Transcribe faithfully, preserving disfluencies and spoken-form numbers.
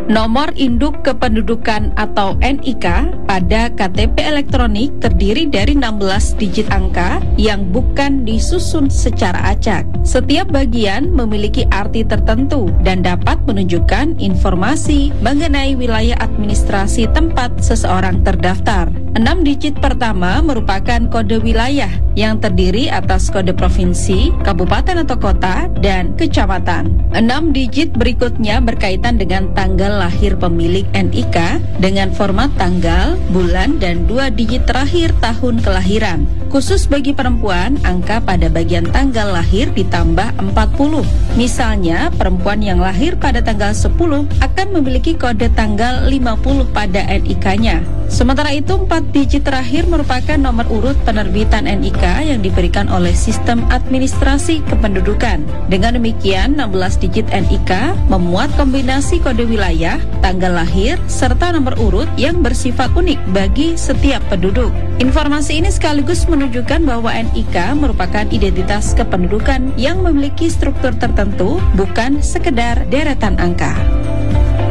Nomor induk kependudukan atau N I K pada K T P elektronik terdiri dari enam belas digit angka yang bukan disusun secara acak. Setiap bagian memiliki arti tertentu dan dapat menunjukkan informasi mengenai wilayah administrasi tempat seseorang terdaftar. Enam digit pertama merupakan kode wilayah yang terdiri atas kode provinsi, kabupaten atau kota, dan kecamatan. Enam digit berikutnya berkaitan dengan tanggal lahir pemilik N I K dengan format tanggal, bulan, dan dua digit terakhir tahun kelahiran. Khusus bagi perempuan, angka pada bagian tanggal lahir ditambah empat puluh. Misalnya, perempuan yang lahir pada tanggal sepuluh akan memiliki kode tanggal lima puluh pada N I K-nya. Sementara itu, empat digit terakhir merupakan nomor urut penerbitan N I K yang diberikan oleh Sistem Administrasi Kependudukan. Dengan demikian, enam belas digit N I K memuat kombinasi kode wilayah, tanggal lahir, serta nomor urut yang bersifat unik bagi setiap penduduk. Informasi ini sekaligus menunjukkan bahwa N I K merupakan identitas kependudukan yang memiliki struktur tertentu, bukan sekedar deretan angka.